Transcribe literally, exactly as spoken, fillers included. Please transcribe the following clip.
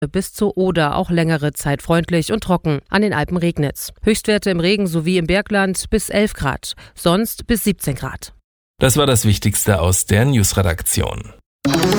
Bis zur Oder auch längere Zeit freundlich und trocken. An den Alpen regnet's. Höchstwerte im Regen sowie im Bergland bis elf Grad, sonst bis siebzehn Grad. Das war das Wichtigste aus der Newsredaktion.